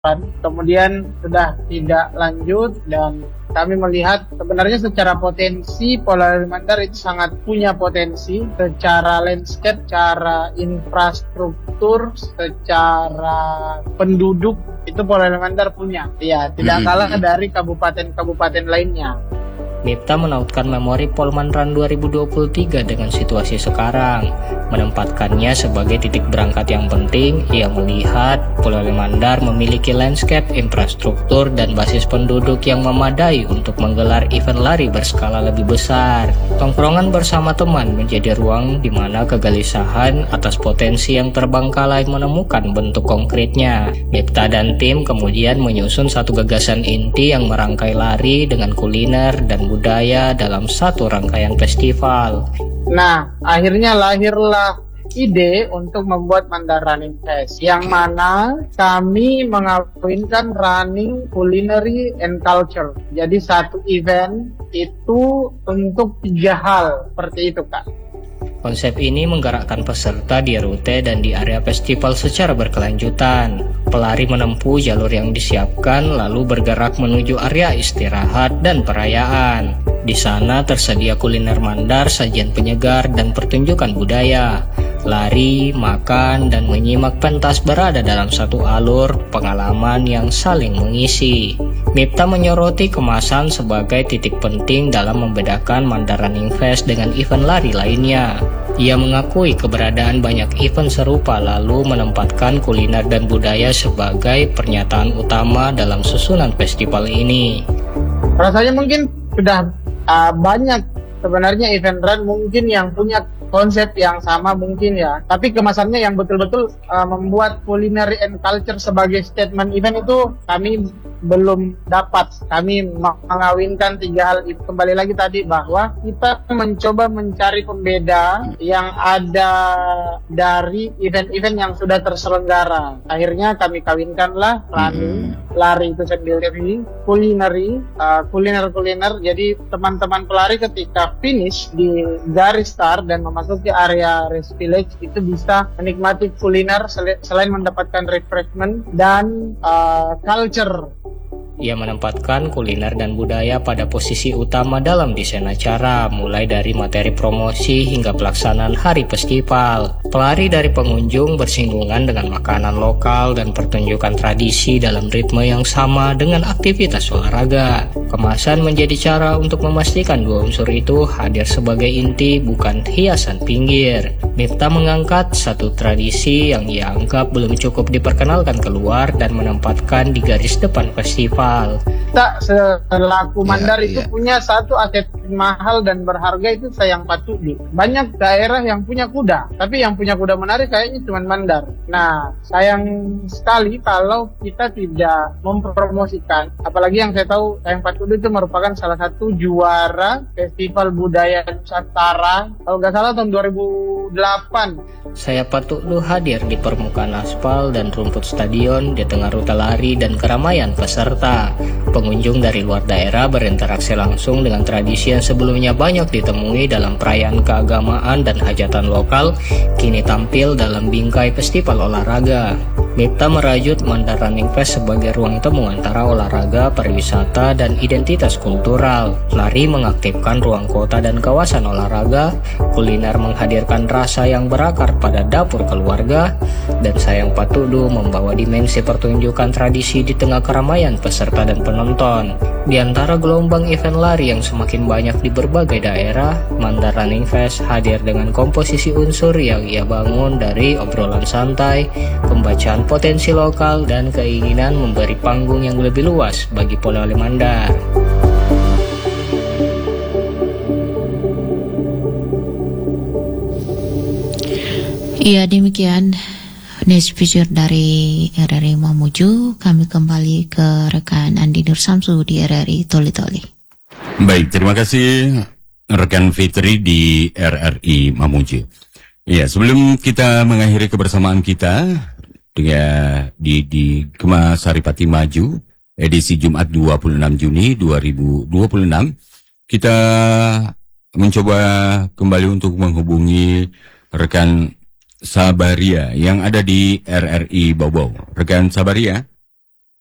kemudian sudah tidak lanjut, dan kami melihat sebenarnya secara potensi Polewali Mandar itu sangat punya potensi secara landscape, secara infrastruktur, secara penduduk, itu Polewali Mandar punya. Ya, tidak kalah dari kabupaten-kabupaten lainnya. Mipta menautkan memori Polmanran 2023 dengan situasi sekarang, menempatkannya sebagai titik berangkat yang penting. Ia melihat Polewali Mandar memiliki landscape, infrastruktur, dan basis penduduk yang memadai untuk menggelar event lari berskala lebih besar. Tongkrongan bersama teman menjadi ruang di mana kegelisahan atas potensi yang terbengkalai menemukan bentuk konkretnya. Mipta dan tim kemudian menyusun satu gagasan inti yang merangkai lari dengan kuliner dan budaya dalam satu rangkaian festival. Nah, akhirnya lahirlah ide untuk membuat Mandar Running Fest, yang mana kami mengawinkan running, culinary, and culture. Jadi satu event itu untuk 3 hal, seperti itu, Kak. Konsep ini menggerakkan peserta di rute dan di area festival secara berkelanjutan. Pelari menempuh jalur yang disiapkan lalu bergerak menuju area istirahat dan perayaan. Di sana tersedia kuliner Mandar, sajian penyegar, dan pertunjukan budaya. Lari, makan, dan menyimak pentas berada dalam satu alur pengalaman yang saling mengisi. Mipta menyoroti kemasan sebagai titik penting dalam membedakan Mandar Running Fest dengan event lari lainnya. Ia mengakui keberadaan banyak event serupa lalu menempatkan kuliner dan budaya sebagai pernyataan utama dalam susunan festival ini. Rasanya mungkin sudah banyak sebenarnya event run mungkin yang punya konsep yang sama mungkin ya, tapi kemasannya yang betul-betul membuat culinary and culture sebagai statement event itu kami belum dapat. Kami mengawinkan 3 hal itu. Kembali lagi tadi bahwa kita mencoba mencari pembeda yang ada dari event-event yang sudah terselenggara. Akhirnya kami kawinkanlah running, lari itu sendiri, culinary, kuliner. Jadi teman-teman pelari ketika finish di garis start dan memasuki area race village itu bisa menikmati kuliner selain mendapatkan refreshment dan culture. Ia menempatkan kuliner dan budaya pada posisi utama dalam desain acara, mulai dari materi promosi hingga pelaksanaan hari festival. Pelari dari pengunjung bersinggungan dengan makanan lokal dan pertunjukan tradisi dalam ritme yang sama dengan aktivitas olahraga. Kemasan menjadi cara untuk memastikan 2 unsur itu hadir sebagai inti, bukan hiasan pinggir. Mipta mengangkat satu tradisi yang ia anggap belum cukup diperkenalkan keluar dan menempatkan di garis depan festival. Kita selaku Mandar itu punya satu aset mahal dan berharga, itu sayang patudu. Banyak daerah yang punya kuda, tapi yang punya kuda menarik kayaknya cuma Mandar. Nah, sayang sekali kalau kita tidak mempromosikan. Apalagi yang saya tahu, sayang patudu itu merupakan salah satu juara Festival Budaya Nusantara, kalau nggak salah tahun 2008. Saya Patudu hadir di permukaan aspal dan rumput stadion di tengah rute lari dan keramaian peserta. Pengunjung dari luar daerah berinteraksi langsung dengan tradisi yang sebelumnya banyak ditemui dalam perayaan keagamaan dan hajatan lokal, kini tampil dalam bingkai festival olahraga. Mipta merajut Mandar Running Fest sebagai ruang temu antara olahraga, pariwisata, dan identitas kultural. Lari mengaktifkan ruang kota dan kawasan olahraga, kuliner menghadirkan rasa yang berakar pada dapur keluarga, dan sayang patudu membawa dimensi pertunjukan tradisi di tengah keramaian peserta dan penonton. Di antara gelombang event lari yang semakin banyak di berbagai daerah, Mandar Running Fest hadir dengan komposisi unsur yang ia bangun dari obrolan santai, pembacaan potensi lokal, dan keinginan memberi panggung yang lebih luas bagi Polewali Mandar. Iya, demikian news feature dari RRI Mamuju. Kami kembali ke rekan Andi Nur Samsu di RRI Toli-Toli. Baik, terima kasih rekan Fitri di RRI Mamuju. Ya, sebelum kita mengakhiri kebersamaan kita di Gema Saripati Maju edisi Jumat 26 Juni 2026, kita mencoba kembali untuk menghubungi rekan Sabaria yang ada di RRI Bau-Bau. Rekan Sabaria.